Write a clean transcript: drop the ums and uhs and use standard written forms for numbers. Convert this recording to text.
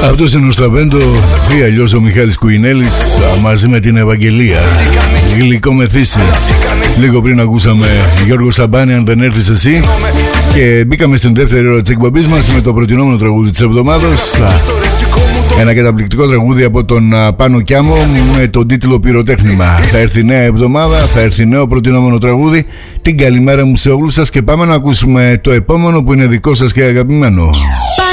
Αυτός είναι ο Σταβέντο ή αλλιώς ο Μιχάλης Κουινέλης μαζί με την Ευαγγελία. Γλυκό μεθύσι. Λίγο πριν ακούσαμε Γιώργο Σαμπάνη, αν δεν έρθεις εσύ. Και μπήκαμε στην δεύτερη ώρα της εκπομπής μας με το προτινόμενο τραγούδι της εβδομάδας. Ένα καταπληκτικό τραγούδι από τον Πάνο Κιάμο με τον τίτλο Πυροτέχνημα. Θα έρθει νέα εβδομάδα, θα έρθει νέο προτινόμενο τραγούδι. Την καλημέρα μου σε όλους σας και πάμε να ακούσουμε το επόμενο που είναι δικό σας και αγαπημένο.